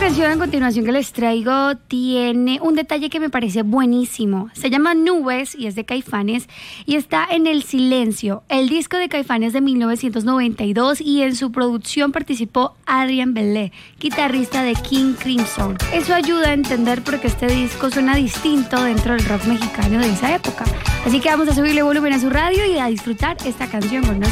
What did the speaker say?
canción a continuación que les traigo tiene un detalle que me parece buenísimo. Se llama Nubes y es de Caifanes y está en El Silencio, el disco de Caifanes de 1992, y en su producción participó Adrián Belé, guitarrista de King Crimson. Eso ayuda a entender por qué este disco suena distinto dentro del rock mexicano de esa época. Así que vamos a subirle volumen a su radio y a disfrutar esta canción con nosotros.